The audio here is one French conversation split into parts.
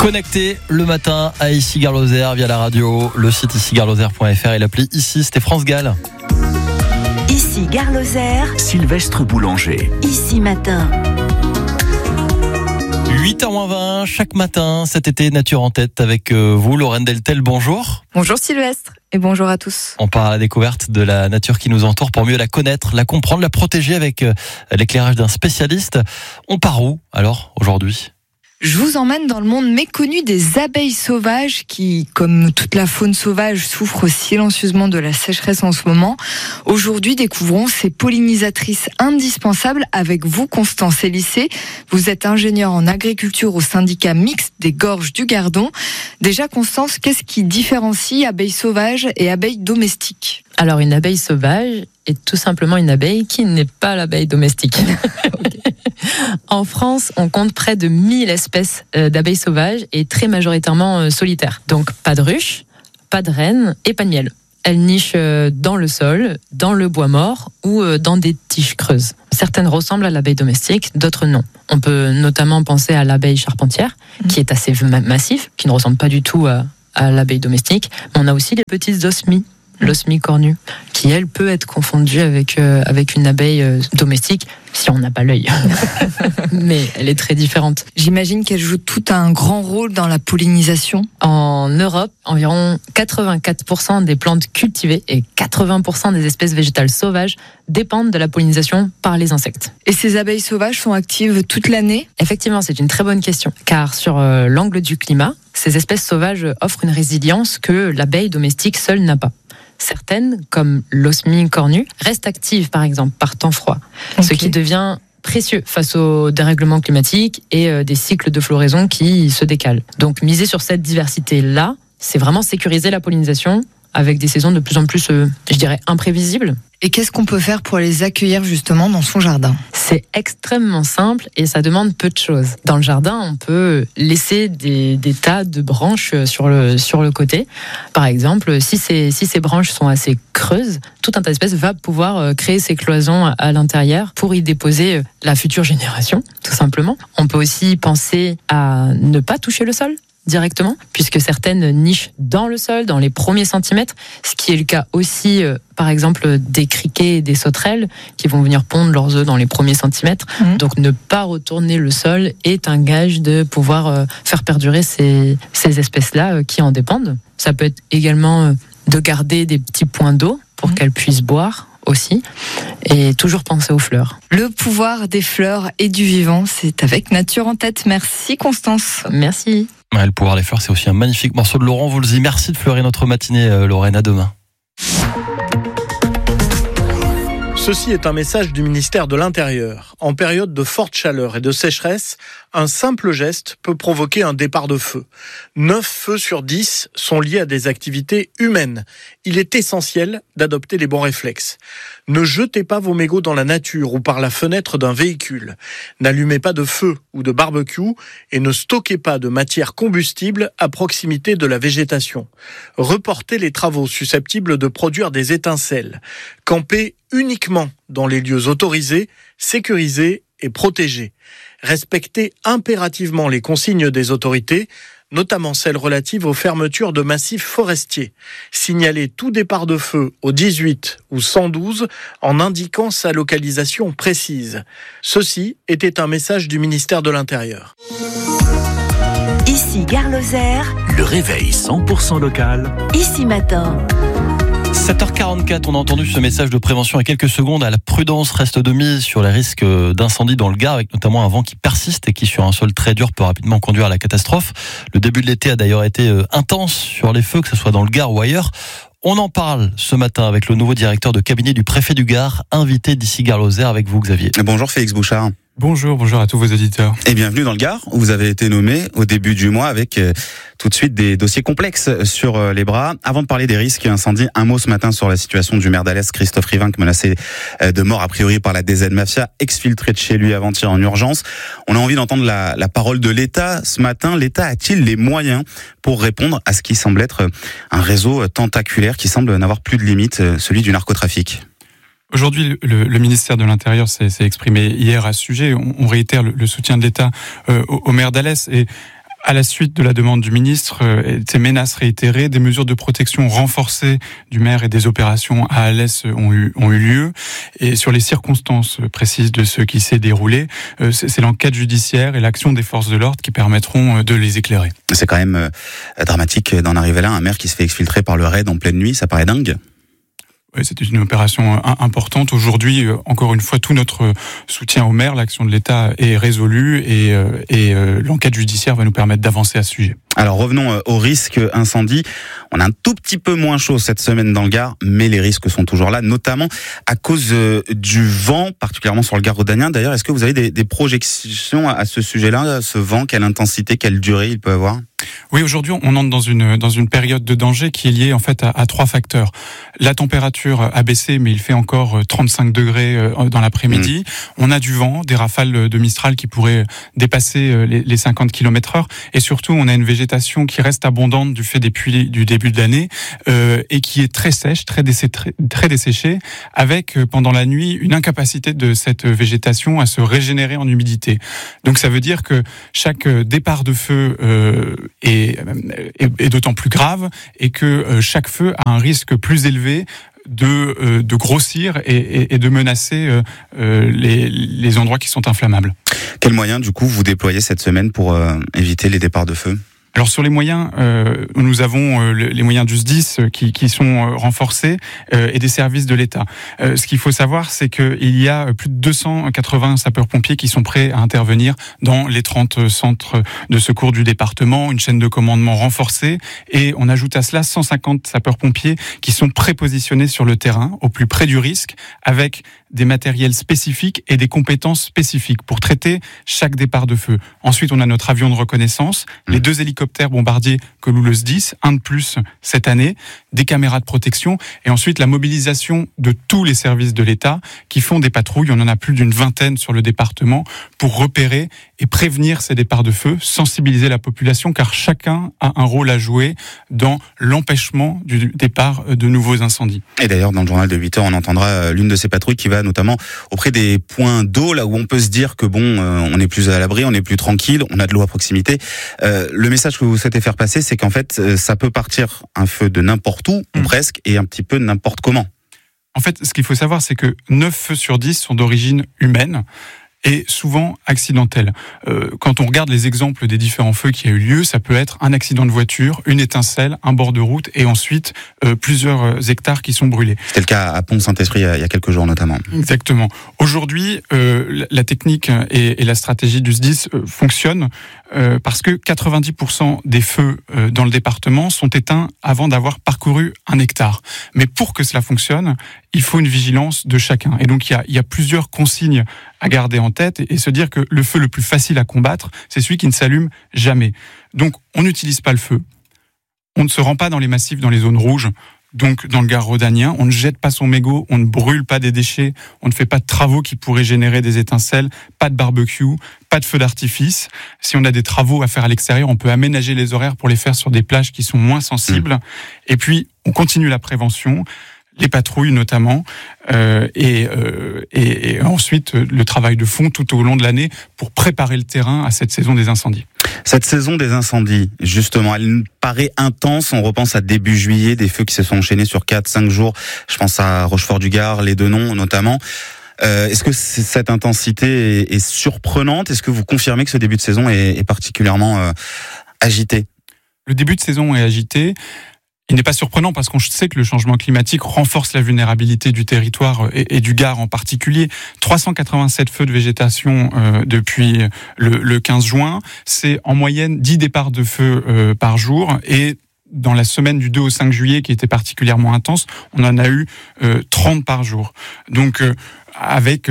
Connecté le matin à Issy-Gare-Lozère via la radio, le site issy-gare-lozère.fr et l'appli Ici, c'était France Gall. Issy-Gare-Lozère, Sylvestre Boulanger. Ici Matin. 8h20, chaque matin, cet été, Nature en tête avec vous, Lorraine Deltel, bonjour. Bonjour Sylvestre et bonjour à tous. On part à la découverte de la nature qui nous entoure pour mieux la connaître, la comprendre, la protéger avec l'éclairage d'un spécialiste. On part où alors aujourd'hui ? Je vous emmène dans le monde méconnu des abeilles sauvages qui, comme toute la faune sauvage, souffrent silencieusement de la sécheresse en ce moment. Aujourd'hui, découvrons ces pollinisatrices indispensables avec vous, Constance Elissé. Vous êtes ingénieure en agriculture au syndicat mixte des Gorges du Gardon. Déjà, Constance, qu'est-ce qui différencie abeilles sauvages et abeilles domestiques ? Alors, une abeille sauvage est tout simplement une abeille qui n'est pas l'abeille domestique. En France, on compte près de 1000 espèces d'abeilles sauvages et très majoritairement solitaires. Donc, pas de ruches, pas de reines et pas de miel. Elles nichent dans le sol, dans le bois mort ou dans des tiges creuses. Certaines ressemblent à l'abeille domestique, d'autres non. On peut notamment penser à l'abeille charpentière, qui est assez massive, qui ne ressemble pas du tout à l'abeille domestique. Mais on a aussi les petites osmies. L'osmie cornue, qui elle peut être confondue avec une abeille domestique si on n'a pas l'œil. Mais elle est très différente. J'imagine qu'elle joue tout un grand rôle dans la pollinisation. En Europe, environ 84% des plantes cultivées et 80% des espèces végétales sauvages dépendent de la pollinisation par les insectes. Et ces abeilles sauvages sont actives toute l'année ? Effectivement, c'est une très bonne question, car sur l'angle du climat, ces espèces sauvages offrent une résilience que l'abeille domestique seule n'a pas. Certaines, comme l'osmie cornue, restent actives par exemple par temps froid, ce qui devient précieux face aux dérèglements climatiques et des cycles de floraison qui se décalent. Donc miser sur cette diversité-là, c'est vraiment sécuriser la pollinisation avec des saisons de plus en plus, je dirais, imprévisibles. Et qu'est-ce qu'on peut faire pour les accueillir justement dans son jardin ? C'est extrêmement simple et ça demande peu de choses. Dans le jardin, on peut laisser des tas de branches sur le côté. Par exemple, si ces branches sont assez creuses, tout un tas d'espèces va pouvoir créer ces cloisons à l'intérieur pour y déposer la future génération, tout simplement. On peut aussi penser à ne pas toucher le sol directement, puisque certaines nichent dans le sol, dans les premiers centimètres, ce qui est le cas aussi, par exemple, des criquets et des sauterelles qui vont venir pondre leurs œufs dans les premiers centimètres. Donc ne pas retourner le sol est un gage de pouvoir faire perdurer ces espèces-là qui en dépendent. Ça peut être également de garder des petits points d'eau pour qu'elles puissent boire aussi, et toujours penser aux fleurs. Le pouvoir des fleurs et du vivant, c'est avec Nature en tête. Merci Constance. Merci. Le pouvoir des fleurs, c'est aussi un magnifique morceau de Laurent Voulzy. Merci de fleurir notre matinée, Lorraine. À demain. Ceci est un message du ministère de l'Intérieur. En période de forte chaleur et de sécheresse, un simple geste peut provoquer un départ de feu. 9 feux sur 10 sont liés à des activités humaines. Il est essentiel d'adopter les bons réflexes. Ne jetez pas vos mégots dans la nature ou par la fenêtre d'un véhicule. N'allumez pas de feu ou de barbecue et ne stockez pas de matière combustible à proximité de la végétation. Reportez les travaux susceptibles de produire des étincelles. Campez uniquement dans les lieux autorisés, sécurisés et protégés. Respectez impérativement les consignes des autorités, notamment celles relatives aux fermetures de massifs forestiers. Signalez tout départ de feu au 18 ou 112 en indiquant sa localisation précise. Ceci était un message du ministère de l'Intérieur. Issy-Gare-Lozère, Le réveil 100% local. Ici Matin. 7h44, on a entendu ce message de prévention il y a quelques secondes. La prudence reste de mise sur les risques d'incendie dans le Gard, avec notamment un vent qui persiste et qui, sur un sol très dur, peut rapidement conduire à la catastrophe. Le début de l'été a d'ailleurs été intense sur les feux, que ce soit dans le Gard ou ailleurs. On en parle ce matin avec le nouveau directeur de cabinet du préfet du Gard, invité d'Issy-Gare-Lozère avec vous, Xavier. Bonjour Félix Bouchard. Bonjour à tous vos auditeurs. Et bienvenue dans le Gard, où vous avez été nommé au début du mois avec tout de suite des dossiers complexes sur les bras. Avant de parler des risques incendies, un mot ce matin sur la situation du maire d'Alès, Christophe Rivinc, menacé de mort a priori par la DZ Mafia, exfiltré de chez lui avant-hier en urgence. On a envie d'entendre la parole de l'État ce matin. L'État a-t-il les moyens pour répondre à ce qui semble être un réseau tentaculaire qui semble n'avoir plus de limite, celui du narcotrafic ? Aujourd'hui, le ministère de l'Intérieur s'est exprimé hier à ce sujet. On réitère le soutien de l'État au maire d'Alès. Et À la suite de la demande du ministre, ces menaces réitérées, des mesures de protection renforcées du maire et des opérations à Alès ont eu lieu. Et sur les circonstances précises de ce qui s'est déroulé, c'est l'enquête judiciaire et l'action des forces de l'ordre qui permettront de les éclairer. C'est quand même dramatique d'en arriver là. Un maire qui se fait exfiltrer par le raid en pleine nuit, ça paraît dingue. Oui, c'était une opération importante. Aujourd'hui, encore une fois, tout notre soutien au maire, l'action de l'État est résolue et l'enquête judiciaire va nous permettre d'avancer à ce sujet. Alors revenons au risque incendie. On a un tout petit peu moins chaud cette semaine dans le Gard, mais les risques sont toujours là, notamment à cause du vent, particulièrement sur le Gard rhodanien. D'ailleurs, est-ce que vous avez des projections à ce sujet-là, ce vent, quelle intensité, quelle durée il peut avoir ? Oui, aujourd'hui, on entre dans une période de danger qui est liée en fait à trois facteurs. La température a baissé, mais il fait encore 35 degrés dans l'après-midi. On a du vent, des rafales de Mistral qui pourraient dépasser les 50 km/h. Et surtout, on a une végétation qui reste abondante du fait des pluies du début de l'année et qui est très sèche, très desséchée, avec pendant la nuit une incapacité de cette végétation à se régénérer en humidité. Donc ça veut dire que chaque départ de feu est d'autant plus grave et que chaque feu a un risque plus élevé de grossir et de menacer les endroits qui sont inflammables. Quels moyens du coup vous déployez cette semaine pour éviter les départs de feu ? Alors sur les moyens, nous avons les moyens du SDIS qui sont renforcés et des services de l'État. Ce qu'il faut savoir, c'est qu'il y a plus de 280 sapeurs-pompiers qui sont prêts à intervenir dans les 30 centres de secours du département, une chaîne de commandement renforcée, et on ajoute à cela 150 sapeurs-pompiers qui sont prépositionnés sur le terrain, au plus près du risque, avec des matériels spécifiques et des compétences spécifiques pour traiter chaque départ de feu. Ensuite, on a notre avion de reconnaissance, les 2 hélicoptères bombardiers que loue le SDIS, un de plus cette année, des caméras de protection et ensuite la mobilisation de tous les services de l'État qui font des patrouilles. On en a plus d'une vingtaine sur le département pour repérer et prévenir ces départs de feu, sensibiliser la population car chacun a un rôle à jouer dans l'empêchement du départ de nouveaux incendies. Et d'ailleurs, dans le journal de 8h, on entendra l'une de ces patrouilles qui va notamment auprès des points d'eau, là où on peut se dire que on est plus à l'abri, on est plus tranquille, on a de l'eau à proximité. Le message que vous souhaitez faire passer, c'est qu'en fait, ça peut partir un feu de n'importe où, ou presque, et un petit peu de n'importe comment. En fait, ce qu'il faut savoir, c'est que 9 feux sur 10 sont d'origine humaine et souvent accidentelle. Quand on regarde les exemples des différents feux qui a eu lieu, ça peut être un accident de voiture, une étincelle, un bord de route et ensuite plusieurs hectares qui sont brûlés. C'était le cas à Pont-Saint-Esprit il y a quelques jours notamment. Exactement. Aujourd'hui, la technique et la stratégie du SDIS fonctionnent parce que 90% des feux dans le département sont éteints avant d'avoir parcouru 1 hectare. Mais pour que cela fonctionne, il faut une vigilance de chacun. Et donc il y a plusieurs consignes à garder en tête et se dire que le feu le plus facile à combattre, c'est celui qui ne s'allume jamais. Donc on n'utilise pas le feu. On ne se rend pas dans les massifs, dans les zones rouges. Donc, dans le Gard rhodanien, on ne jette pas son mégot, on ne brûle pas des déchets, on ne fait pas de travaux qui pourraient générer des étincelles, pas de barbecue, pas de feu d'artifice. Si on a des travaux à faire à l'extérieur, on peut aménager les horaires pour les faire sur des plages qui sont moins sensibles. Et puis, on continue la prévention, les patrouilles notamment, et ensuite le travail de fond tout au long de l'année pour préparer le terrain à cette saison des incendies. Cette saison des incendies, justement, elle paraît intense. On repense à début juillet, des feux qui se sont enchaînés sur 4-5 jours. Je pense à Rochefort-du-Gard, les Denons notamment. Est-ce que cette intensité est surprenante ? Est-ce que vous confirmez que ce début de saison est particulièrement agité ? Le début de saison est agité. Il n'est pas surprenant parce qu'on sait que le changement climatique renforce la vulnérabilité du territoire et du Gard en particulier. 387 feux de végétation depuis le 15 juin. C'est en moyenne 10 départs de feu par jour et dans la semaine du 2 au 5 juillet qui était particulièrement intense, on en a eu 30 par jour. Donc avec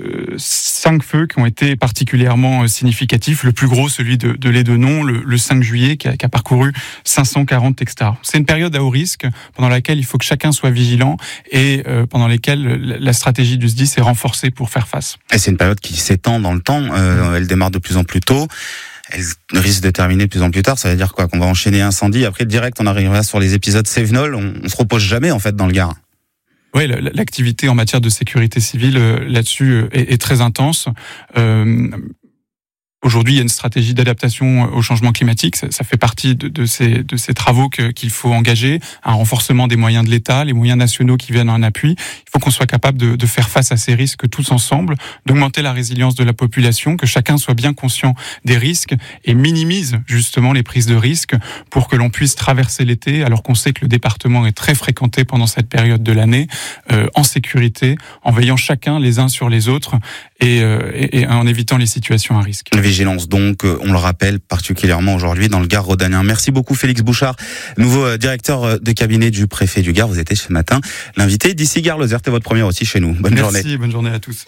5 feux qui ont été particulièrement significatifs. Le plus gros, celui de l'Édenon, le 5 juillet, qui a parcouru 540 hectares. C'est une période à haut risque pendant laquelle il faut que chacun soit vigilant et pendant laquelle la stratégie du SDIS est renforcée pour faire face. Et c'est une période qui s'étend dans le temps. Elle démarre de plus en plus tôt. Elle risque de terminer de plus en plus tard. Ça veut dire quoi ? Qu'on va enchaîner incendie. Après, direct, on arrivera sur les épisodes Sévenol. On se repose jamais, en fait, dans le Gard. Oui, l'activité en matière de sécurité civile là-dessus est très intense. Aujourd'hui, il y a une stratégie d'adaptation au changement climatique. Ça fait partie de ces travaux qu'il faut engager. Un renforcement des moyens de l'État, les moyens nationaux qui viennent en appui. Il faut qu'on soit capable de faire face à ces risques tous ensemble, d'augmenter la résilience de la population, que chacun soit bien conscient des risques et minimise justement les prises de risques pour que l'on puisse traverser l'été, alors qu'on sait que le département est très fréquenté pendant cette période de l'année, en sécurité, en veillant chacun les uns sur les autres et en évitant les situations à risque. Vigilance donc, on le rappelle, particulièrement aujourd'hui dans le Gard rhodanien. Merci beaucoup Félix Bouchard, nouveau directeur de cabinet du préfet du Gard. Vous étiez ce matin l'invité d'ici Gare Lozère. C'était votre première aussi chez nous. Bonne journée. Merci, bonne journée à tous.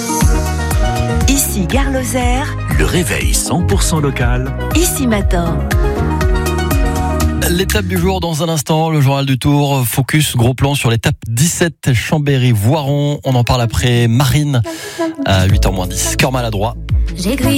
Ici Gare Lozère, Le réveil 100% local. ici matin. L'étape du jour dans un instant, le journal du Tour, focus, gros plan sur l'étape 17 Chambéry-Voiron. On en parle après Marine à 8h moins 10. Cœur maladroit. J'ai grillé